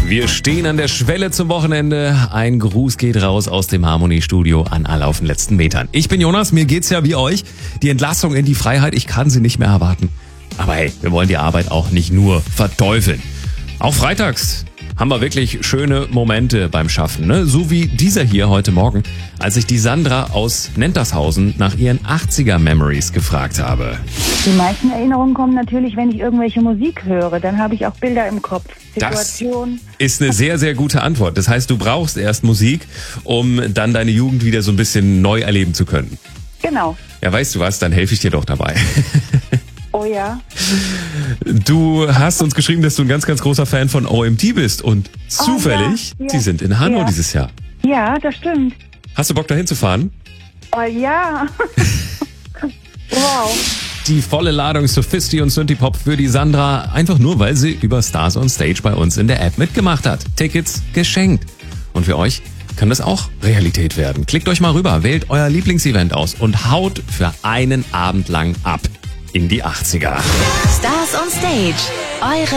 Wir stehen an der Schwelle zum Wochenende. Ein Gruß geht raus aus dem Harmonie-Studio an alle auf den letzten Metern. Ich bin Jonas, mir geht's ja wie euch. Die Entlassung in die Freiheit, ich kann sie nicht mehr erwarten. Aber hey, wir wollen die Arbeit auch nicht nur verteufeln. Auch freitags haben wir wirklich schöne Momente beim Schaffen, ne? So wie dieser hier heute Morgen, als ich die Sandra aus Nentershausen nach ihren 80er-Memories gefragt habe. Die meisten Erinnerungen kommen natürlich, wenn ich irgendwelche Musik höre. Dann habe ich auch Bilder im Kopf. Situationen. Das ist eine sehr, sehr gute Antwort. Das heißt, du brauchst erst Musik, um dann deine Jugend wieder so ein bisschen neu erleben zu können. Genau. Ja, weißt du was, dann helfe ich dir doch dabei. Oh ja. Du hast uns geschrieben, dass du ein ganz, ganz großer Fan von OMT bist und zufällig, ja. sie sind in Hanau dieses Jahr. Ja, das stimmt. Hast du Bock dahin zu fahren? Oh ja. Wow. Die volle Ladung Sophisti und Synthie-Pop für die Sandra, einfach nur, weil sie über Stars on Stage bei uns in der App mitgemacht hat. Tickets geschenkt. Und für euch kann das auch Realität werden. Klickt euch mal rüber, wählt euer Lieblingsevent aus und haut für einen Abend lang ab in die 80er. Stars on Stage. Eure